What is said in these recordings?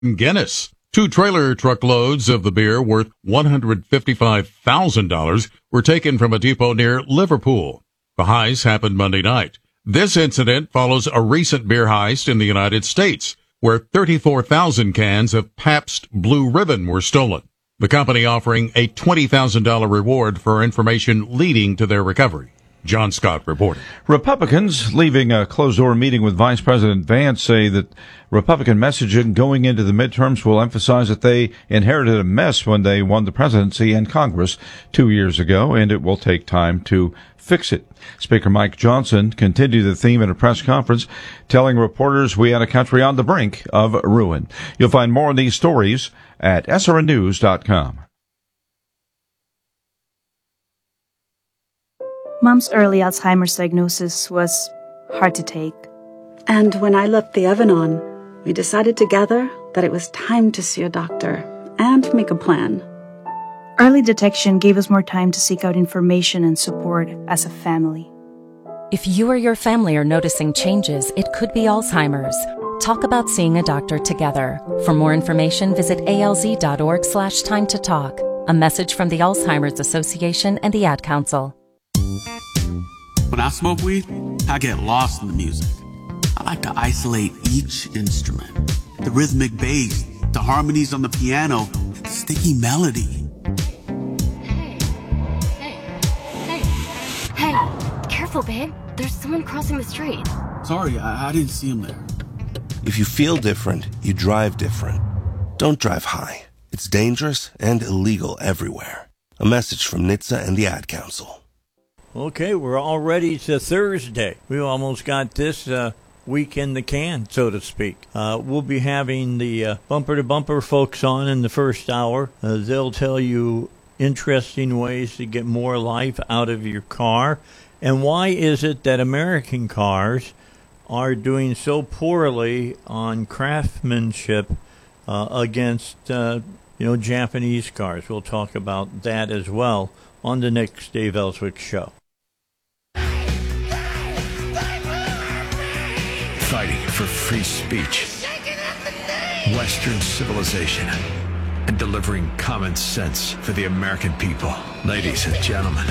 Guinness. 2 trailer truckloads of the beer worth $155,000 were taken from a depot near Liverpool. The heist happened Monday night. This incident follows a recent beer heist in the United States, where 34,000 cans of Pabst Blue Ribbon were stolen. The company offering a $20,000 reward for information leading to their recovery. John Scott reporting. Republicans leaving a closed-door meeting with Vice President Vance say that Republican messaging going into the midterms will emphasize that they inherited a mess when they won the presidency and Congress 2 years ago, and it will take time to fix it. Speaker Mike Johnson continued the theme at a press conference, telling reporters we had a country on the brink of ruin. You'll find more on these stories at srnnews.com. Mom's early Alzheimer's diagnosis was hard to take. And when I left the oven on, we decided together that it was time to see a doctor and make a plan. Early detection gave us more time to seek out information and support as a family. If you or your family are noticing changes, it could be Alzheimer's. Talk about seeing a doctor together. For more information, visit alz.org/time to talk. A message from the Alzheimer's Association and the Ad Council. When I smoke weed, I get lost in the music. I like to isolate each instrument. The rhythmic bass, the harmonies on the piano, the sticky melody. Hey, careful, babe. There's someone crossing the street. Sorry, I didn't see him there. If you feel different, you drive different. Don't drive high. It's dangerous and illegal everywhere. A message from NHTSA and the Ad Council. Okay, we're already to Thursday. We almost got this week in the can, so to speak. We'll be having the bumper-to-bumper folks on in the first hour. They'll tell you interesting ways to get more life out of your car. And why is it that American cars are doing so poorly on craftsmanship against Japanese cars? We'll talk about that as well on the next Dave Ellswick Show. Fighting for free speech, Western civilization, and delivering common sense for the American people. Ladies and gentlemen,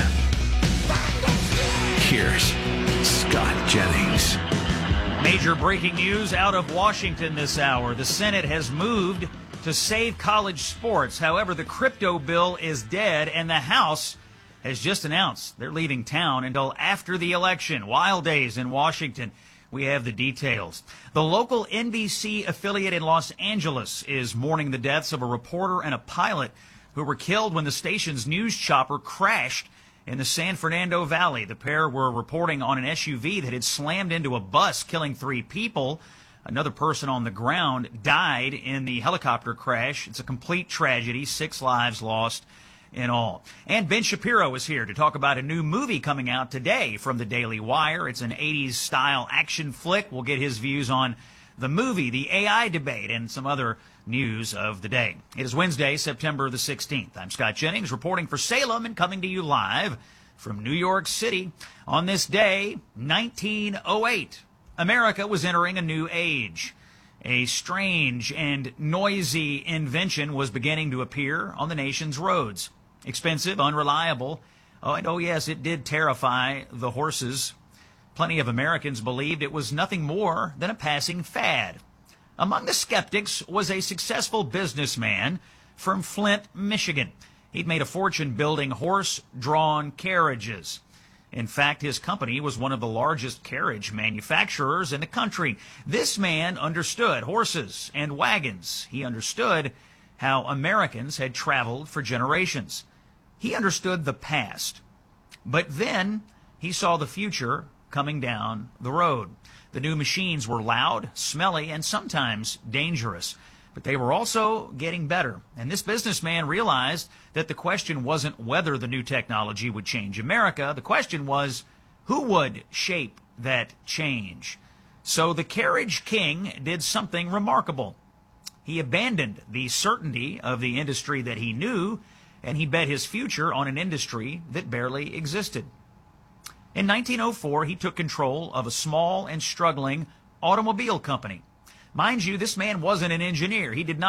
here's Scott Jennings. Major breaking news out of Washington this hour. The Senate has moved to save college sports. However, the crypto bill is dead, and the House has just announced they're leaving town until after the election. Wild days in Washington. We have the details. The local NBC affiliate in Los Angeles is mourning the deaths of a reporter and a pilot who were killed when the station's news chopper crashed in the San Fernando Valley. The pair were reporting on an SUV that had slammed into a bus, killing 3 people. Another person on the ground died in the helicopter crash. It's a complete tragedy, 6 lives lost in all. And Ben Shapiro is here to talk about a new movie coming out today from the Daily Wire. It's an 80s style action flick. We'll get his views on the movie, the AI debate, and some other news of the day. It is Wednesday, September the 16th. I'm Scott Jennings reporting for Salem and coming to you live from New York City. On this day, 1908, America was entering a new age. A strange and noisy invention was beginning to appear on the nation's roads. Expensive, unreliable, and yes, it did terrify the horses. Plenty of Americans believed it was nothing more than a passing fad. Among the skeptics was a successful businessman from Flint, Michigan. He'd made a fortune building horse-drawn carriages. In fact, his company was one of the largest carriage manufacturers in the country. This man understood horses and wagons. He understood how Americans had traveled for generations. He understood the past. But then he saw the future coming down the road. The new machines were loud, smelly, and sometimes dangerous. But they were also getting better. And this businessman realized that the question wasn't whether the new technology would change America. The question was, who would shape that change? So the carriage king did something remarkable. He abandoned the certainty of the industry that he knew, and he bet his future on an industry that barely existed. In 1904, he took control of a small and struggling automobile company. Mind you, this man wasn't an engineer. He did not